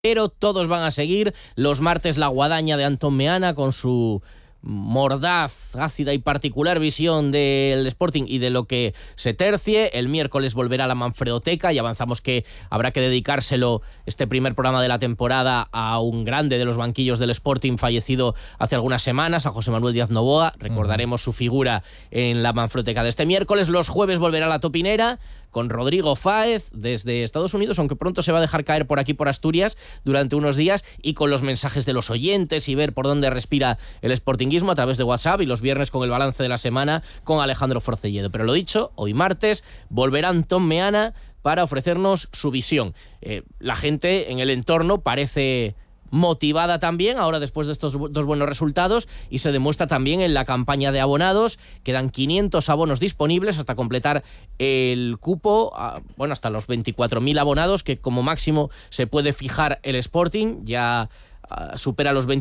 pero todos van a seguir. Los martes la guadaña de Antón Meana con su mordaz, ácida y particular visión del Sporting y de lo que se tercie. El miércoles volverá la Manfredoteca y avanzamos que habrá que dedicárselo este primer programa de la temporada a un grande de los banquillos del Sporting fallecido hace algunas semanas, a José Manuel Díaz Novoa. Recordaremos su figura en la Manfredoteca de este miércoles. Los jueves volverá la Topinera con Rodrigo Fáez desde Estados Unidos, aunque pronto se va a dejar caer por aquí por Asturias durante unos días, y con los mensajes de los oyentes y ver por dónde respira el sportinguismo a través de WhatsApp, y los viernes con el balance de la semana con Alejandro Forcelledo. Pero lo dicho, hoy martes volverá Antón Meana para ofrecernos su visión. La gente en el entorno parece motivada también ahora después de estos dos buenos resultados, y se demuestra también en la campaña de abonados. Quedan 500 abonos disponibles hasta completar el cupo, hasta los 24.000 abonados que como máximo se puede fijar el Sporting. Ya supera los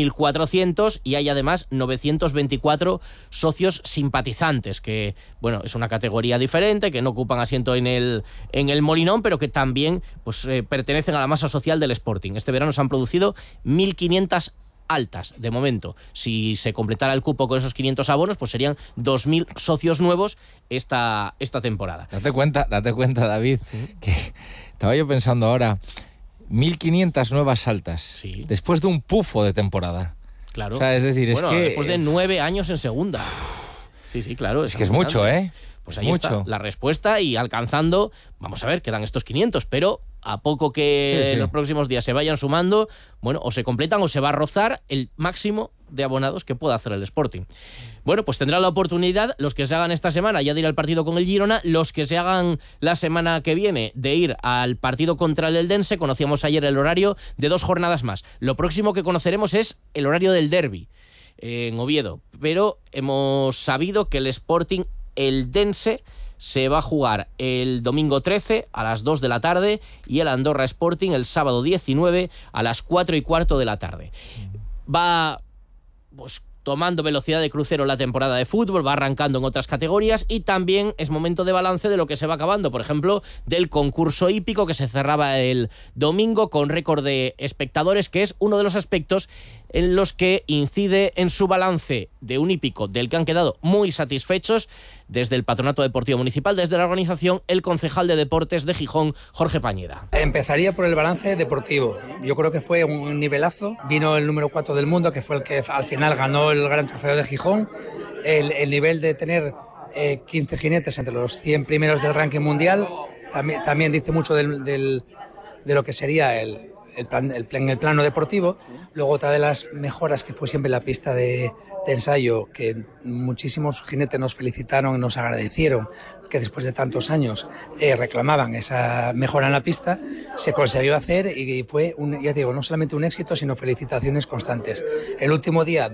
23.400 y hay además 924 socios simpatizantes, que es una categoría diferente, que no ocupan asiento en el Molinón, pero que también pertenecen a la masa social del Sporting. Este verano se han producido 1.500 altas de momento. Si se completara el cupo con esos 500 abonos, pues serían 2.000 socios nuevos esta temporada. Date cuenta, David, que estaba yo pensando ahora, 1.500 nuevas altas, sí, después de un pufo de temporada. Claro. O sea, es decir, es que después de 9 años en segunda. Sí, claro. Es que es mucho, ¿eh? Pues ahí está la respuesta, y alcanzando, vamos a ver, quedan estos 500, pero a poco que en los próximos días se vayan sumando, o se completan o se va a rozar el máximo de abonados que pueda hacer el Sporting. Pues tendrán la oportunidad los que se hagan esta semana ya de ir al partido con el Girona, los que se hagan la semana que viene de ir al partido contra el Eldense. Conocíamos ayer el horario de 2 jornadas más. Lo próximo que conoceremos es el horario del derbi en Oviedo, pero hemos sabido que el Sporting Eldense se va a jugar el domingo 13 a las 2 de la tarde y el Andorra Sporting el sábado 19 a las 4:15 de la tarde. Va tomando velocidad de crucero la temporada de fútbol, va arrancando en otras categorías, y también es momento de balance de lo que se va acabando, por ejemplo, del concurso hípico que se cerraba el domingo con récord de espectadores, que es uno de los aspectos en los que incide en su balance de un hípico del que han quedado muy satisfechos desde el Patronato Deportivo Municipal, desde la organización, el concejal de Deportes de Gijón, Jorge Pañeda. Empezaría por el balance deportivo. Yo creo que fue un nivelazo. Vino el número 4 del mundo, que fue el que al final ganó el Gran Trofeo de Gijón. El nivel de tener 15 jinetes entre los 100 primeros del ranking mundial también dice mucho de lo que sería el plano deportivo. Luego, otra de las mejoras que fue siempre la pista de ensayo, que muchísimos jinetes nos felicitaron y nos agradecieron que después de tantos años reclamaban esa mejora en la pista, se consiguió hacer y fue, no solamente un éxito, sino felicitaciones constantes. El último día,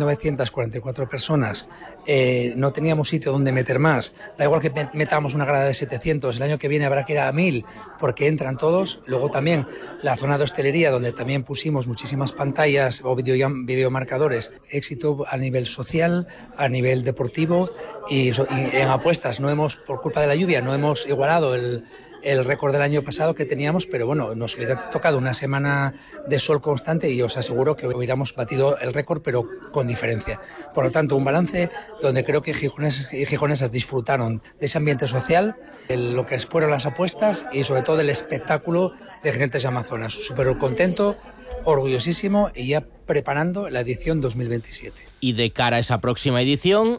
12.944 personas, no teníamos sitio donde meter más. Da igual que metamos una grada de 700, el año que viene habrá que ir a 1.000, porque entran todos. Luego también la zona de hostelería, donde también pusimos muchísimas pantallas o videomarcadores. Éxito a nivel social, a nivel deportivo y en apuestas. Por culpa de la lluvia, no hemos igualado el récord del año pasado que teníamos, pero nos hubiera tocado una semana de sol constante y os aseguro que hubiéramos batido el récord, pero con diferencia. Por lo tanto, un balance donde creo que gijoneses y gijonesas disfrutaron de ese ambiente social, lo que fueron las apuestas y sobre todo el espectáculo de Jinetes de Amazonas. Súper contento, orgullosísimo, y ya preparando la edición 2027. Y de cara a esa próxima edición,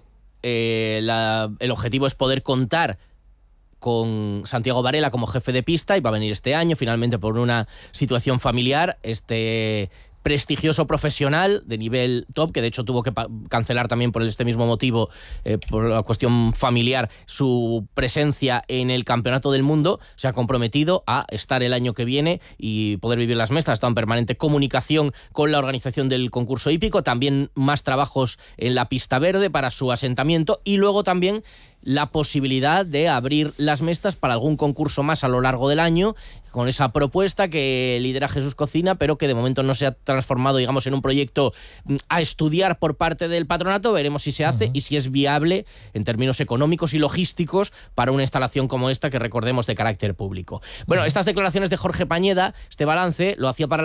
el objetivo es poder contar con Santiago Varela como jefe de pista, y va a venir este año finalmente por una situación familiar, este prestigioso profesional de nivel top, que de hecho tuvo que cancelar también por este mismo motivo, por la cuestión familiar, su presencia en el Campeonato del Mundo. Se ha comprometido a estar el año que viene y poder vivir las mesas. Está en permanente comunicación con la organización del concurso hípico, también más trabajos en la pista verde para su asentamiento, y luego también la posibilidad de abrir las mestas para algún concurso más a lo largo del año, con esa propuesta que lidera Jesús Cocina, pero que de momento no se ha transformado, digamos, en un proyecto a estudiar por parte del patronato. Veremos si se hace y si es viable en términos económicos y logísticos para una instalación como esta, que recordemos de carácter público. Bueno, estas declaraciones de Jorge Pañeda, este balance, lo hacía para